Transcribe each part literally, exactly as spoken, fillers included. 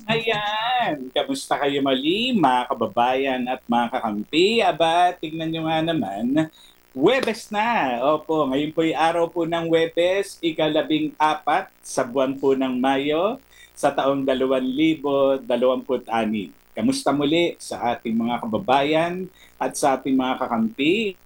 Ayan, kamusta kayo mali mga kababayan at mga kakampi? Aba, tignan nyo nga naman, Huwebes na. Opo, ngayon po ay araw po ng Huwebes, ikalabing apat sa buwan po ng Mayo sa taong dalawang libo dalawamput anim. Kamusta muli sa ating mga kababayan at sa ating mga kakampi?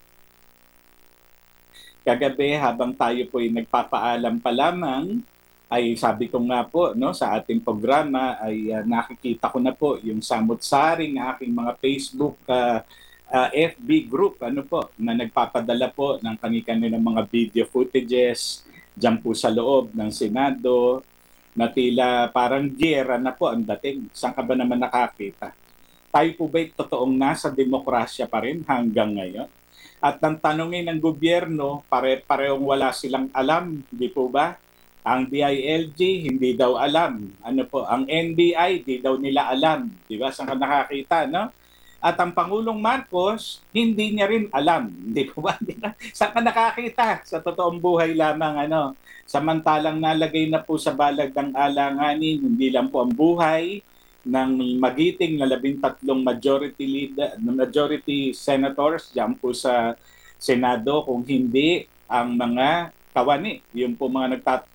Kagabi habang tayo po ay nagpapaalam pa lamang, ay sabi ko nga po no sa ating programa ay uh, nakikita ko na po yung samot-saring aking mga Facebook uh, uh, F B group ano po na nagpapadala po ng kani-kanilang mga video footages diyan po sa loob ng Senado na tila parang giyera na po ang dating. Saan ka ba naman nakakita? Tayo po ba'y totoong nasa demokrasya pa rin hanggang ngayon? At nang tanongin ng gobyerno, pare-parehong wala silang alam, di po ba? Ang D I L G, hindi daw alam. Ano po, ang N B I, di daw nila alam. Di ba? Saan ka nakakita, no? At ang Pangulong Marcos, hindi niya rin alam. Hindi po ba? Saan ka nakakita? Sa totoong buhay lamang, ano? Samantalang nalagay na po sa balag ng alanganin, hindi lang po ang buhay ng magiting na labintatlong majority leader, majority senators diyan po sa Senado, kung hindi ang mga kawani, yung po mga nagtat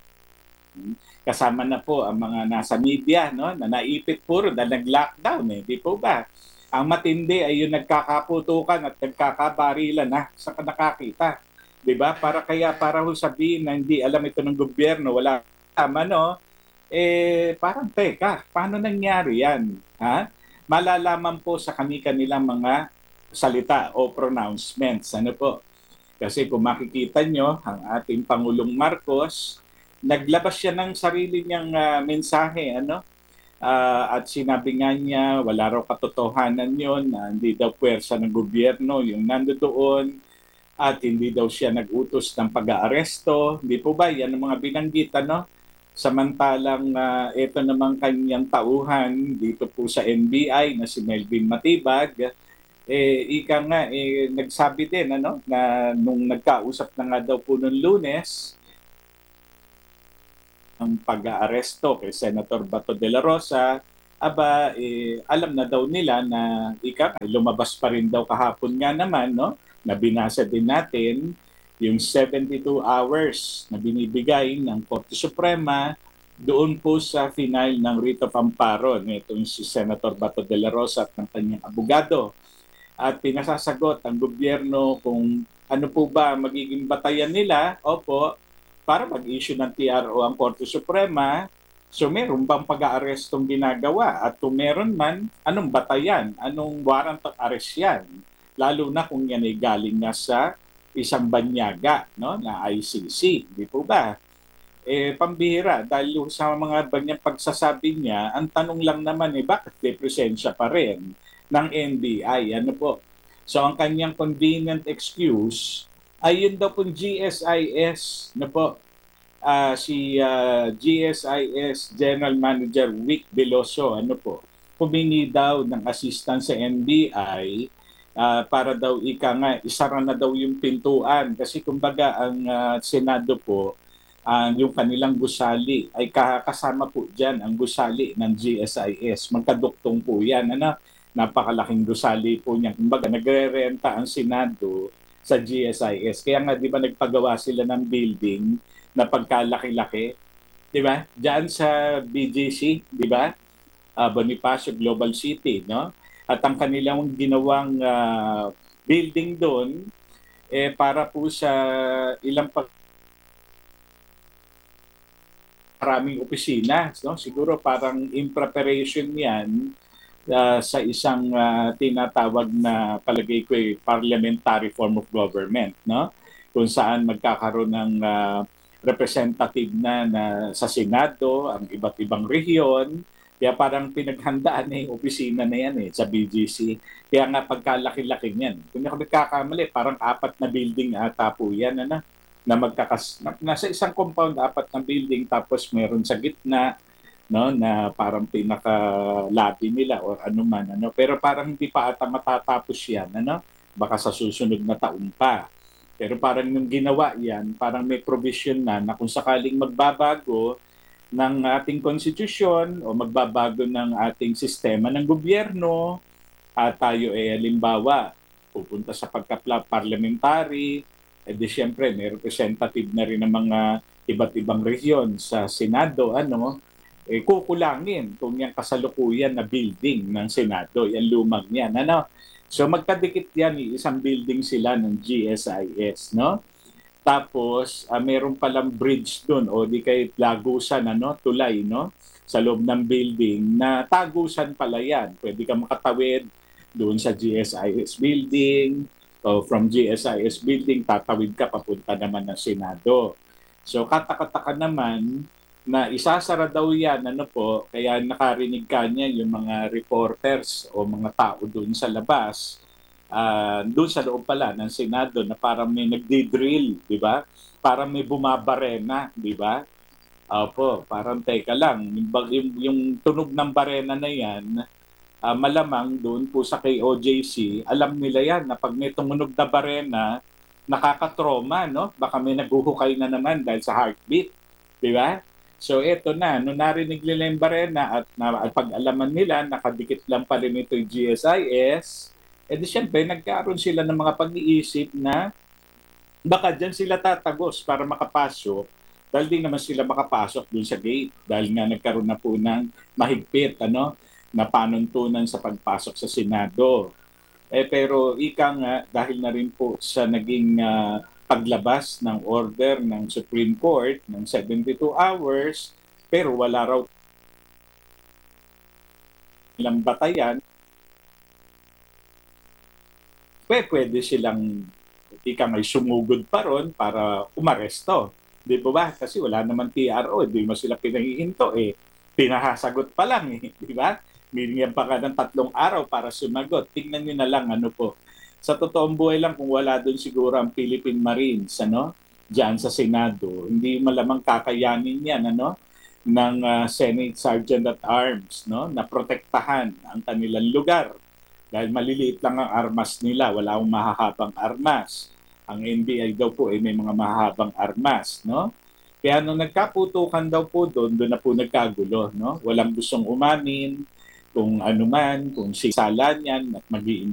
kasama na po ang mga nasa media no na naipit puro dahil nag-lockdown eh, di po ba? Ang matindi ay yung nagkakaputukan at nagkakabarilan na sa nakakita. Di ba? Para kaya para ho sabihin na hindi alam ito ng gobyerno, wala tama no? Eh parang teka, paano nangyari yan? Ha? Malalaman po sa kani-kanilang mga salita o pronouncements. Ano po? Kasi kung makikita nyo, ang ating Pangulong Marcos, naglabas siya ng sarili niyang uh, mensahe, ano? Uh, at sinabi nga niya, wala raw katotohanan yon, na hindi daw puwersa ng gobyerno yung nandoon at hindi daw siya nag-utos ng pag-aaresto. Hindi po ba? Yan ang mga binanggit, ano? Samantalang uh, ito namang kanyang tauhan dito po sa N B I na si Melvin Matibag, eh, ika nga, eh, nagsabi din ano, na nung nagkausap na nga daw po noong Lunes, ang pag-aaresto kay Senator Bato de la Rosa, aba, eh, alam na daw nila na ika lumabas pa rin daw kahapon nga naman, no? Na binasa din natin yung seventy-two hours na binibigay ng Korte Suprema doon po sa final ng writ of amparo nitong si Senator Bato de la Rosa at ng kanyang abogado. At pinasasagot ang gobyerno kung ano po ba magiging batayan nila, opo, para mag-issue ng T R O ang Korte Suprema. So meron bang pag-aarestong ginagawa? At kung meron man, anong batayan? Anong warrant of arrest yan? Lalo na kung yan ay galing na sa isang banyaga no, na I C C. Di po ba? Eh, pambihira. Dahil sa mga banyang pagsasabi niya, ang tanong lang naman eh, bakit may presensya pa rin ng N B I? Ano po? So ang kanyang convenient excuse ay yun daw pong G S I S na po, uh, si uh, G S I S General Manager Vic Veloso, ano po, humingi daw ng assistance sa N B I uh, para daw ika nga, isara na daw yung pintuan. Kasi kumbaga ang uh, Senado po, uh, yung kanilang gusali ay kasama po dyan ang gusali ng G S I S. Magkaduktong po yan. Ano? Napakalaking gusali po niya. Kumbaga nagre-renta ang Senado sa G S I S. Kaya nga, di ba, nagpagawa sila ng building na pagkalaki-laki, di ba? Diyan sa B G C, di ba? Uh, Bonifacio Global City, no? At ang kanilang ginawang uh, building doon, eh, para po sa ilang pag maraming opisina, no? Siguro parang in preparation yan uh, sa isang uh, tinatawag na palagay ko eh, parliamentary form of government, no? Kung saan magkakaroon ng uh, representative na, na sa Senado, ang iba't ibang rehiyon. Kaya parang pinaghandaan na yung opisina na yan eh, sa B G C. Kaya nga pagkalaki-laki niyan. Kung ako nagkakamali, parang apat na building ata po yan, ano? Na magkakas... Na, nasa isang compound, apat na building, tapos meron sa gitna, no, na parang pinaka-lobby nila or ano man, ano. Pero parang hindi pa ata matatapos yan, ano. Baka sa susunod na taon pa. Pero parang nung ginawa yan, parang may provision na na kung sakaling magbabago, ng ating konstitusyon o magbabago ng ating sistema ng gobyerno at tayo ay halimbawa pupunta sa pagka-parliamentary, eh di syempre may representative na rin ng mga iba't ibang rehiyon sa Senado, ano, eh kukulangin kung yung kasalukuyan na building ng Senado, yan lumang yan, ano. So magkadikit yan, isang building sila ng G S I S, no? Tapos uh, meron palang bridge doon o di kay lagusan, ano, tulay, no? Sa loob ng building na tagusan pala yan. Pwede ka makatawid doon sa G S I S building o from G S I S building tatawid ka papunta naman ng Senado. So katakataka naman na isasara daw yan, ano po, kaya nakarinig ka niya yung mga reporters o mga tao doon sa labas, uh, doon sa loob pala ng Senado na parang may nagdi-drill, di ba? Parang may bumabarena, di ba? Opo, parang teka lang, yung, yung, yung tunog ng barena na yan, uh, malamang doon po sa K O J C, alam nila yan na pag may tumunog na barena, nakakatroma, no? Baka may naguhukay na naman dahil sa heartbeat, di ba? So eto na, nung narinig nila yung barena at, na, at pag-alaman nila, nakadikit lang pa rin ito yung G S I S, edi syempre nagkaroon sila ng mga pag-iisip na baka dyan sila tatagos para makapasok dahil di naman sila makapasok dun sa gate dahil nga nagkaroon na po ng mahigpit, ano, na panuntunan sa pagpasok sa Senado. Eh pero ika nga dahil na rin po sa naging uh, paglabas ng order ng Supreme Court ng seventy-two hours pero wala raw ilang batayan, pwede silang ika may sumugod pa ron para umaresto. Di ba ba? Kasi wala naman T R O, di mo sila pinahihinto eh. Pinahasagot pa lang eh, di ba? Binigyan pa ka ng tatlong araw para sumagot. Tingnan niyo na lang ano po. Sa totoong buhay lang kung wala doon siguro ang Philippine Marines, ano, diyan sa Senado, hindi malamang kakayanin yan, ano, ng uh, Senate Sergeant at Arms, no, na protektahan ang kanilang lugar. Dahil maliliit lang ang armas nila, wala akong mahahabang armas. Ang N B I daw po ay may mga mahahabang armas, no? Kaya nung nagkaputukan daw po doon, doon na po nagkagulo, no? Walang gustong umamin kung ano man, kung sisala niyan at mag